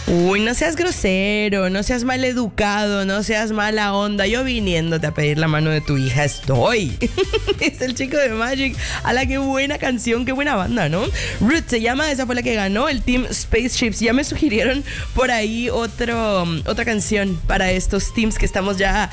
Uy, no seas grosero, no seas maleducado, no seas mala onda. Yo viniéndote a pedir la mano de tu hija estoy. Es el chico de Magic. ¡Hala, qué buena canción, qué buena banda, ¿no? Root se llama, esa fue la que ganó el Team Spaceships. Ya me sugirieron por ahí otra canción para estos teams que estamos ya